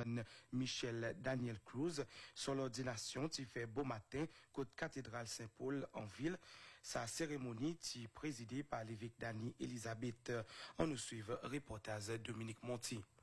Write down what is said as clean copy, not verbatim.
moine Michel Daniel Cruz. Son ordination qui fait beau matin côte cathédrale Saint-Paul en ville. Sa cérémonie qui présidée par l'évêque Dani Elisabeth. On nous suit reportage Dominique Monti.